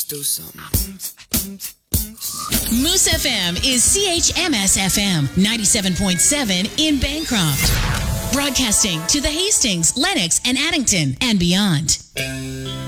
do something. Moose FM is CHMS FM 97.7 in Bancroft. Broadcasting to the Hastings, Lenox, and Addington, and beyond.